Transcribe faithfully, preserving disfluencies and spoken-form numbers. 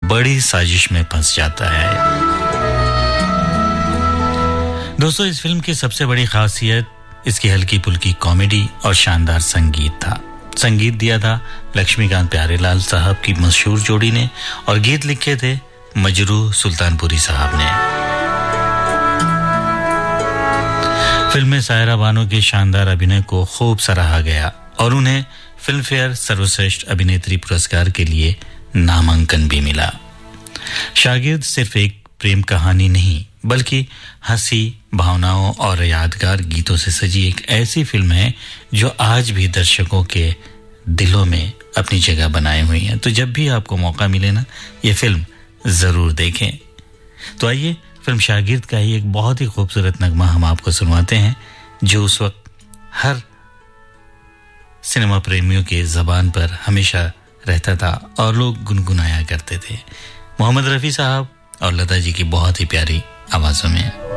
बड़ी साजिश में फंस जाता है। दोस्तों, इस फिल्म की सबसे बड़ी खासियत इसकी हल्की फुल्की कॉमेडी और शानदार संगीत था। संगीत दिया था लक्ष्मीकांत प्यारेलाल साहब की मशहूर जोड़ी ने और गीत लिखे थे मजरूह सुल्तानपुरी साहब ने। फिल्म में सायरा बानो के शानदार अभिनय को खूब सराहा गया और उन्हें फिल्म फेयर सर्वश्रेष्ठ अभिनेत्री पुरस्कार के लिए नामांकन भी मिला। शागिर्द सिर्फ एक प्रेम कहानी नहीं बल्कि हंसी, भावनाओं और यादगार गीतों से सजी एक ऐसी फिल्म है जो आज भी दर्शकों के दिलों में अपनी जगह बनाए हुई है। तो जब भी आपको मौका मिले ना, ये फिल्म जरूर देखें। तो आइए फिल्म शागिर्द का ही एक बहुत ही खूबसूरत नगमा हम आपको सुनवाते हैं जो उस वक्त हर सिनेमा प्रेमियों के ज़बान पर हमेशा रहता था और लोग गुनगुनाया करते थे। मोहम्मद रफ़ी साहब और लता जी की बहुत ही प्यारी आवाज़ों में।